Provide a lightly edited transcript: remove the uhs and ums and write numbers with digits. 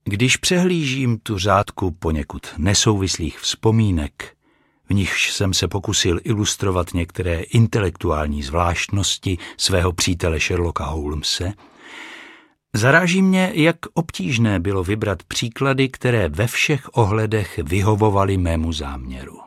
Když přehlížím tu řádku poněkud nesouvislých vzpomínek, v nichž jsem se pokusil ilustrovat některé intelektuální zvláštnosti svého přítele Sherlocka Holmese, zaráží mě, jak obtížné bylo vybrat příklady, které ve všech ohledech vyhovovaly mému záměru.